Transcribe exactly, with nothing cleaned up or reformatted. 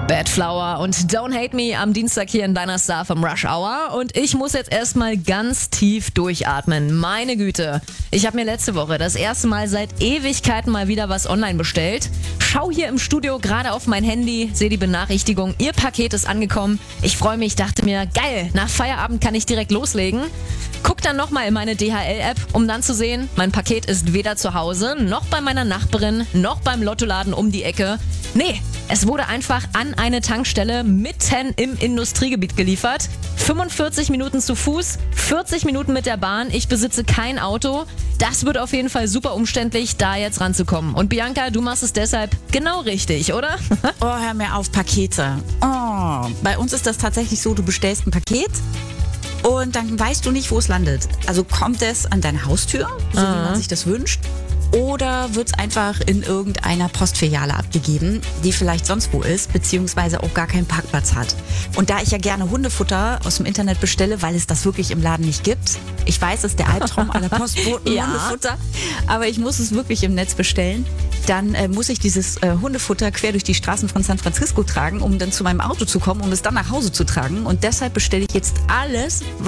Bad Flower und Don't Hate Me am Dienstag hier in deiner Star vom Rush Hour. Und ich muss jetzt erstmal ganz tief durchatmen. Meine Güte. Ich habe mir letzte Woche das erste Mal seit Ewigkeiten mal wieder was online bestellt. Schau hier im Studio gerade auf mein Handy, sehe die Benachrichtigung, Ihr Paket ist angekommen. Ich freue mich, dachte mir, geil, nach Feierabend kann ich direkt loslegen. Guck dann nochmal in meine D H L-App, um dann zu sehen, mein Paket ist weder zu Hause, noch bei meiner Nachbarin, noch beim Lottoladen um die Ecke. Nee, es wurde einfach an eine Tankstelle mitten im Industriegebiet geliefert. fünfundvierzig Minuten zu Fuß, vierzig Minuten mit der Bahn. Ich besitze kein Auto. Das wird auf jeden Fall super umständlich, da jetzt ranzukommen. Und Bianca, du machst es deshalb genau richtig, oder? Oh, hör mir auf, Pakete. Oh, bei uns ist das tatsächlich so, du bestellst ein Paket und dann weißt du nicht, wo es landet. Also kommt es an deine Haustür, so wie man sich das wünscht, oder wird es einfach in irgendeiner Postfiliale abgegeben, die vielleicht sonst wo ist, beziehungsweise auch gar keinen Parkplatz hat. Und da ich ja gerne Hundefutter aus dem Internet bestelle, weil es das wirklich im Laden nicht gibt, ich weiß, es ist der Albtraum aller Postboten, Ja. Hundefutter, aber ich muss es wirklich im Netz bestellen, dann äh, muss ich dieses äh, Hundefutter quer durch die Straßen von San Francisco tragen, um dann zu meinem Auto zu kommen, um es dann nach Hause zu tragen. Und deshalb bestelle ich jetzt alles,